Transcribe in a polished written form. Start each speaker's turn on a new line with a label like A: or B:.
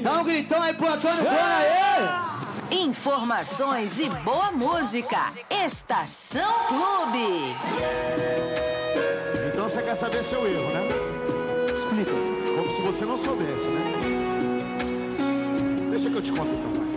A: Dá um gritão aí pro Antônio Clã aí!
B: Informações e boa música. Estação Clube.
C: Então você quer saber seu erro, né?
A: Explica.
C: Como se você não soubesse, né? Deixa que eu te conto então.